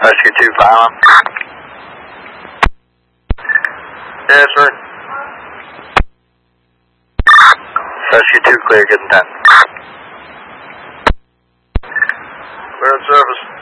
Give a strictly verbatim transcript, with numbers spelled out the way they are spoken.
Rescue two, five. Yes, sir. Rescue two, clear, good and ten. Clear at service.